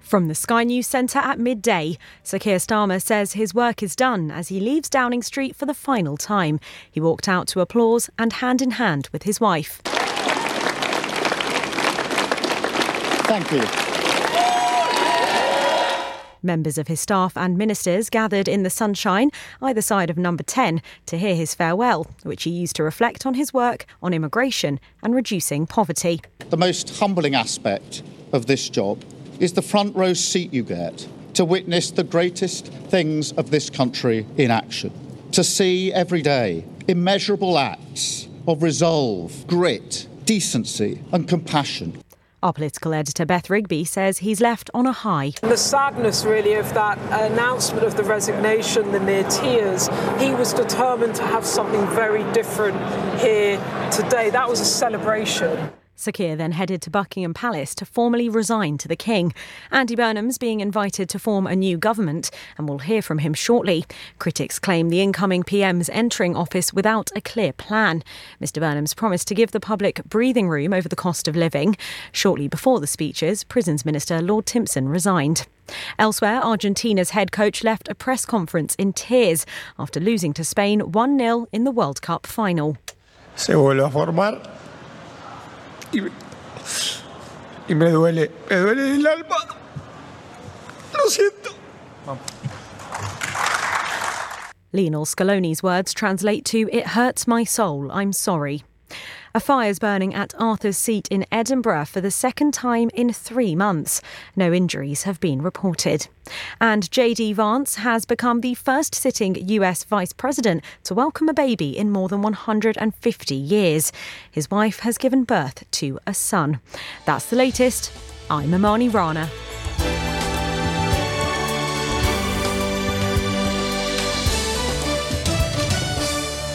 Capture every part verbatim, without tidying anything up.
From the Sky News Centre at midday, Sir Keir Starmer says his work is done as he leaves Downing Street for the final time. He walked out to applause and hand in hand with his wife. Thank you. Members of his staff and ministers gathered in the sunshine either side of number ten to hear his farewell, which he used to reflect on his work on immigration and reducing poverty. The most humbling aspect of this job is the front row seat you get to witness the greatest things of this country in action. To see every day immeasurable acts of resolve, grit, decency and compassion. Our political editor Beth Rigby says he's left on a high. The sadness really of that announcement of the resignation, the near tears, he was determined to have something very different here today. That was a celebration. Sir Keir then headed to Buckingham Palace to formally resign to the King. Andy Burnham's being invited to form a new government, and we'll hear from him shortly. Critics claim the incoming P M's entering office without a clear plan. Mr Burnham's promised to give the public breathing room over the cost of living. Shortly before the speeches, Prisons Minister Lord Timpson resigned. Elsewhere, Argentina's head coach left a press conference in tears after losing to Spain one nil in the World Cup final. Se vuelve a formar. Y, y me duele, me duele el alma. Lo siento. Lionel Scaloni's words translate to, "It hurts my soul, I'm sorry." A fire's burning at Arthur's Seat in Edinburgh for the second time in three months. No injuries have been reported. And J D Vance has become the first sitting U S Vice President to welcome a baby in more than one hundred fifty years. His wife has given birth to a son. That's the latest. I'm Amani Rana.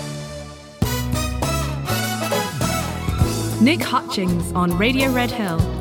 Nick Hutchings on Radio Red Hill.